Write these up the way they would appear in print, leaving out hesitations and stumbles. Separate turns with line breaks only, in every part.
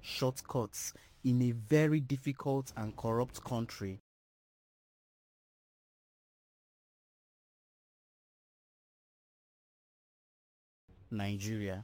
shortcuts in a very difficult and corrupt country. Nigeria.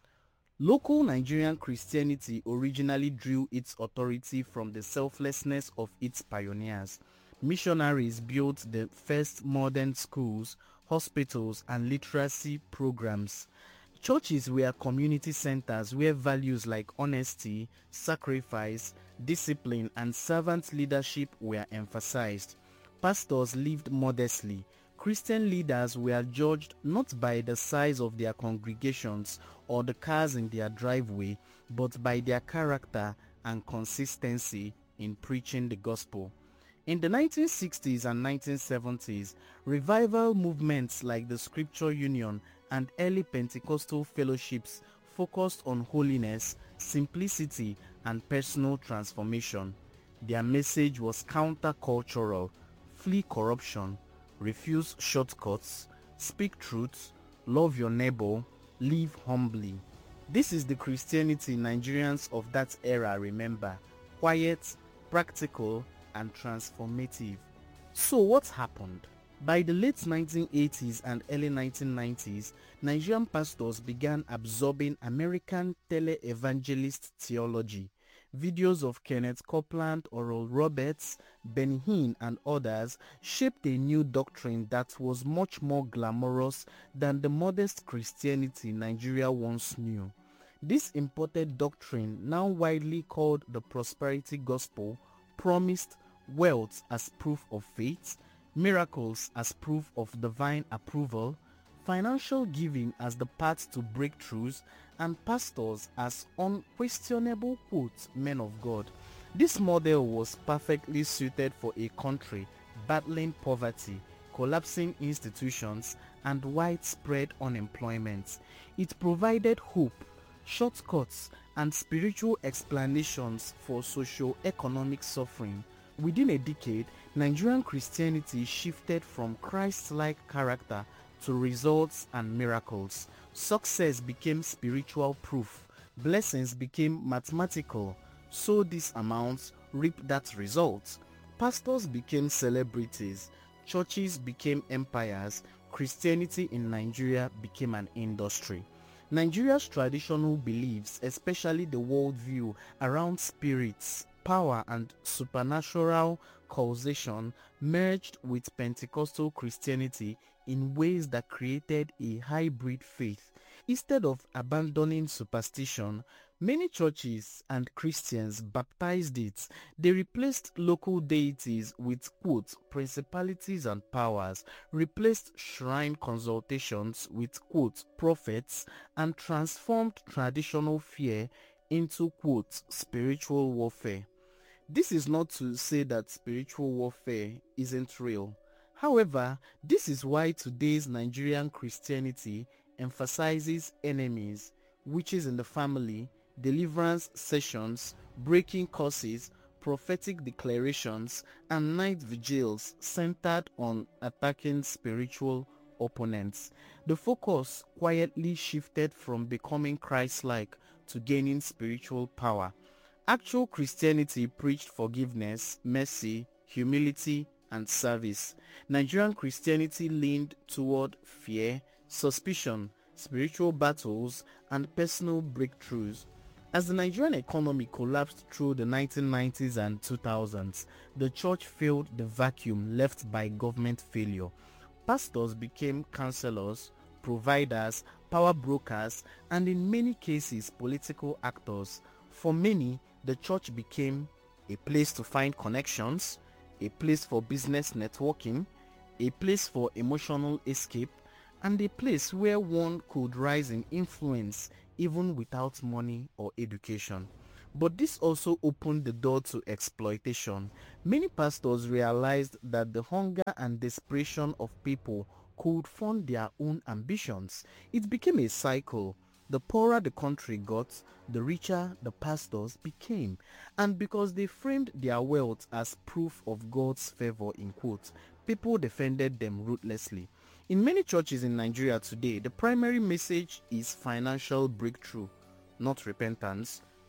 Local Nigerian Christianity originally drew its authority from the selflessness of its pioneers. Missionaries built the first modern schools, hospitals, and literacy programs. Churches were community centers where values like honesty, sacrifice, discipline, and servant leadership were emphasized. Pastors lived modestly. Christian leaders were judged not by the size of their congregations or the cars in their driveway, but by their character and consistency in preaching the gospel. In the 1960s and 1970s, revival movements like the Scripture Union and early Pentecostal fellowships focused on holiness, simplicity, and personal transformation. Their message was countercultural: flee corruption, refuse shortcuts, speak truth, love your neighbor, live humbly. This is the Christianity Nigerians of that era remember: quiet, practical, and transformative. So what happened? By the late 1980s and early 1990s, Nigerian pastors began absorbing American tele-evangelist theology. Videos of Kenneth Copeland, Oral Roberts, Benny Hinn, and others shaped a new doctrine that was much more glamorous than the modest Christianity Nigeria once knew. This imported doctrine, now widely called the prosperity gospel, promised wealth as proof of faith, miracles as proof of divine approval, financial giving as the path to breakthroughs, and pastors as unquestionable men of God. This model was perfectly suited for a country battling poverty, collapsing institutions, and widespread unemployment. It provided hope, shortcuts, and spiritual explanations for socio-economic suffering. Within a decade, Nigerian Christianity shifted from Christ-like character to results and miracles. Success became spiritual proof. Blessings became mathematical. Sow these amounts, reap that result. Pastors became celebrities. Churches became empires. Christianity in Nigeria became an industry. Nigeria's traditional beliefs, especially the worldview around spirits, power, and supernatural causation, merged with Pentecostal Christianity in ways that created a hybrid faith. Instead of abandoning superstition, many churches and Christians baptized it. They replaced local deities with quote principalities and powers, replaced shrine consultations with quote prophets, and transformed traditional fear into quote spiritual warfare. This is not to say that spiritual warfare isn't real. However, this is why today's Nigerian Christianity emphasizes enemies, witches in the family, deliverance sessions, breaking curses, prophetic declarations, and night vigils centered on attacking spiritual opponents. The focus quietly shifted from becoming Christ-like to gaining spiritual power. Actual Christianity preached forgiveness, mercy, humility, and service. Nigerian Christianity leaned toward fear, suspicion, spiritual battles, and personal breakthroughs. As the Nigerian economy collapsed through the 1990s and 2000s, the church filled the vacuum left by government failure. Pastors became counselors, providers, power brokers, and in many cases political actors. For many, the church became a place to find connections, a place for business networking, a place for emotional escape, and a place where one could rise in influence even without money or education. But this also opened the door to exploitation. Many pastors realized that the hunger and desperation of people could fund their own ambitions. It became a cycle. The poorer the country got, the richer the pastors became. And because they framed their wealth as proof of God's favor in quotes, people defended them ruthlessly. In many churches in Nigeria today, the primary message is financial breakthrough, not repentance.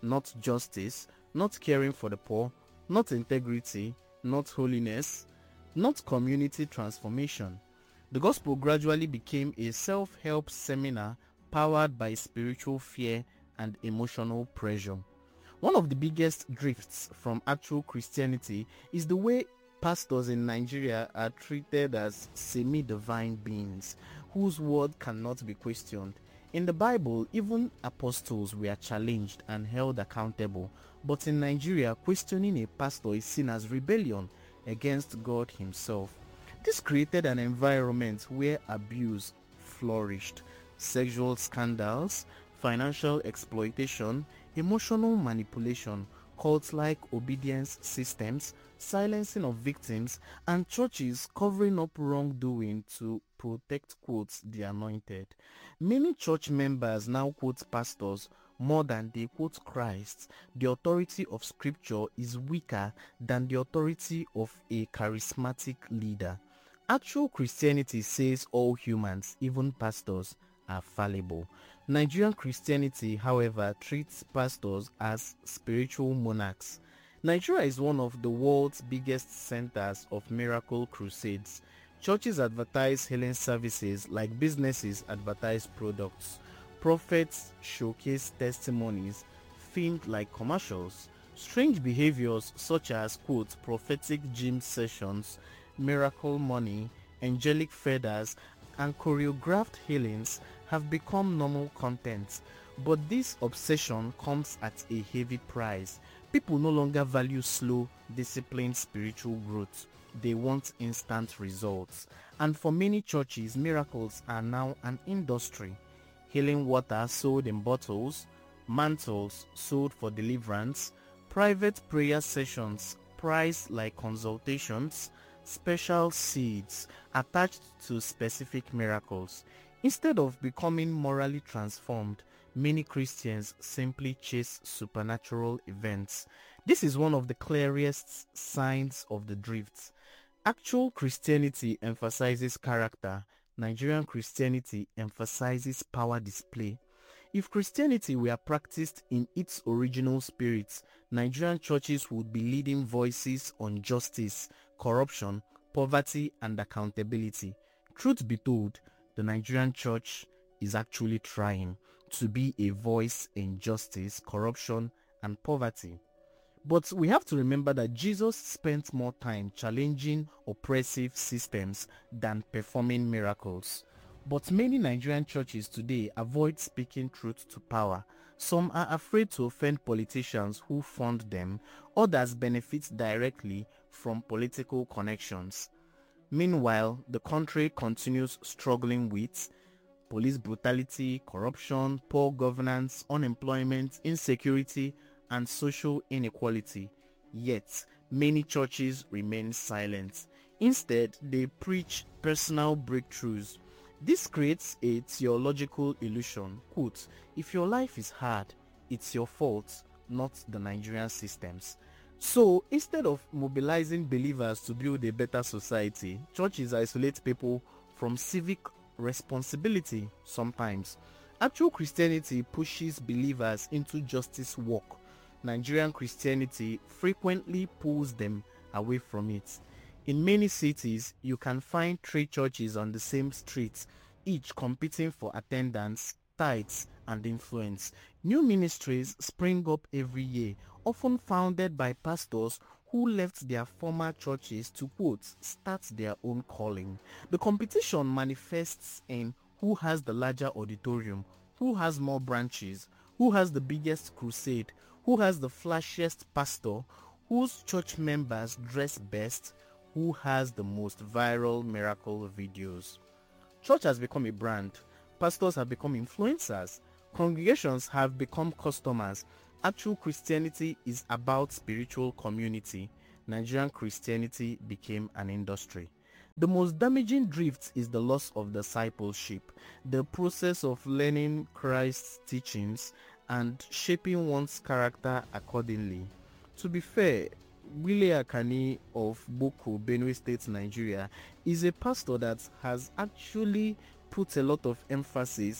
not justice, not caring for the poor, not integrity, not holiness, not community transformation. The gospel gradually became a self-help seminar powered by spiritual fear and emotional pressure. One of the biggest drifts from actual Christianity is the way pastors in Nigeria are treated as semi-divine beings whose word cannot be questioned. In the Bible, even apostles were challenged and held accountable, but in Nigeria, questioning a pastor is seen as rebellion against God himself. This created an environment where abuse flourished. Sexual scandals, financial exploitation, emotional manipulation, cult-like obedience systems, silencing of victims, and churches covering up wrongdoing to protect, quotes, the anointed. Many church members now quote pastors more than they quote Christ. The authority of scripture is weaker than the authority of a charismatic leader. Actual Christianity says all humans, even pastors, are fallible. Nigerian Christianity, however, treats pastors as spiritual monarchs. Nigeria is one of the world's biggest centers of miracle crusades. Churches advertise healing services like businesses advertise products. Prophets showcase testimonies filmed like commercials. Strange behaviors such as, quote, prophetic gym sessions, miracle money, angelic feathers, and choreographed healings have become normal content. But this obsession comes at a heavy price. People no longer value slow, disciplined spiritual growth. They want instant results. And for many churches, miracles are now an industry. Healing water sold in bottles, mantles sold for deliverance, private prayer sessions priced like consultations, special seeds attached to specific miracles. Instead of becoming morally transformed, many Christians simply chase supernatural events. This is one of the clearest signs of the drift. Actual Christianity emphasizes character. Nigerian Christianity emphasizes power display. If Christianity were practiced in its original spirit, Nigerian churches would be leading voices on justice, corruption, poverty, and accountability. Truth be told, the Nigerian church is actually trying to be a voice in justice, corruption, and poverty. But we have to remember that Jesus spent more time challenging oppressive systems than performing miracles. But many Nigerian churches today avoid speaking truth to power. Some are afraid to offend politicians who fund them, others benefit directly from political connections. Meanwhile, the country continues struggling with police brutality, corruption, poor governance, unemployment, insecurity, and social inequality. Yet, many churches remain silent. Instead, they preach personal breakthroughs. This creates a theological illusion. Quote, if your life is hard, it's your fault, not the Nigerian systems. So, instead of mobilizing believers to build a better society, churches isolate people from civic responsibility sometimes. Actual Christianity pushes believers into justice work. Nigerian Christianity frequently pulls them away from it. In many cities, you can find three churches on the same street, each competing for attendance, tithes, and influence. New ministries spring up every year, often founded by pastors who left their former churches to, quote, start their own calling. The competition manifests in who has the larger auditorium, who has more branches, who has the biggest crusade, who has the flashiest pastor, whose church members dress best, who has the most viral miracle videos. Church has become a brand. Pastors have become influencers. Congregations have become customers. Actual Christianity is about spiritual community. Nigerian Christianity became an industry. The most damaging drift is the loss of discipleship, the process of learning Christ's teachings and shaping one's character accordingly. To be fair, Wile Akani of Boko, Benue State, Nigeria, is a pastor that has actually put a lot of emphasis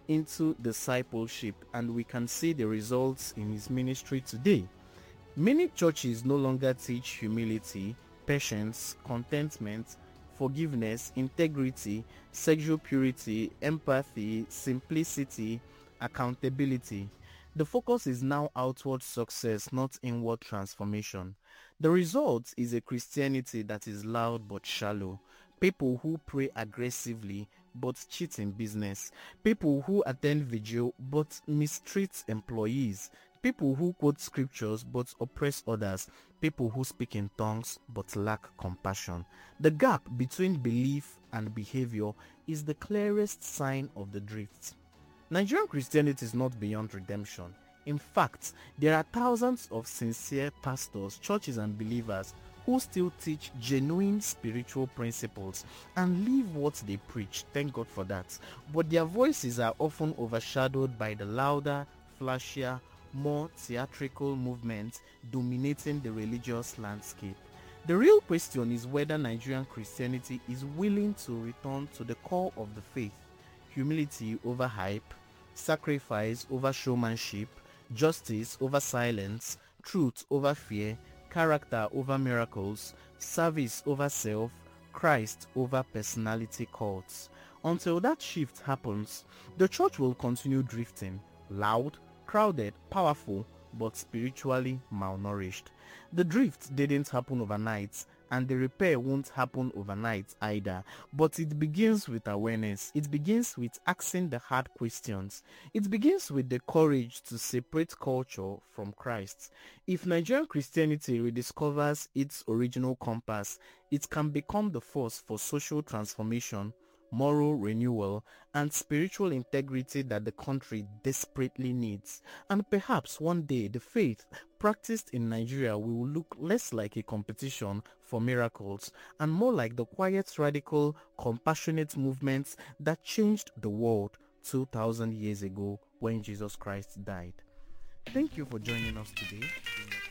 into discipleship, and we can see the results in his ministry today. Many churches no longer teach humility, patience, contentment, forgiveness, integrity, sexual purity, empathy, simplicity, accountability. The focus is now outward success, not inward transformation. The result is a Christianity that is loud but shallow. People who pray aggressively but cheat in business. People who attend vigil but mistreat employees. People who quote scriptures but oppress others. People who speak in tongues but lack compassion. The gap between belief and behavior is the clearest sign of the drift. Nigerian Christianity is not beyond redemption. In fact, there are thousands of sincere pastors, churches and believers who still teach genuine spiritual principles and live what they preach. Thank God for that. But their voices are often overshadowed by the louder, flashier, more theatrical movements dominating the religious landscape. The real question is whether Nigerian Christianity is willing to return to the core of the faith: humility over hype, sacrifice over showmanship, justice over silence, truth over fear, character over miracles, service over self, Christ over personality cults. Until that shift happens, the church will continue drifting, loud, crowded, powerful, but spiritually malnourished. The drift didn't happen overnight, and the repair won't happen overnight either, but it begins with awareness. It begins with asking the hard questions. It begins with the courage to separate culture from Christ. If Nigerian Christianity rediscovers its original compass, it can become the force for social transformation, moral renewal, and spiritual integrity that the country desperately needs. And perhaps one day the faith practiced in Nigeria will look less like a competition for miracles and more like the quiet, radical, compassionate movements that changed the world 2,000 years ago when Jesus Christ died. Thank you for joining us today.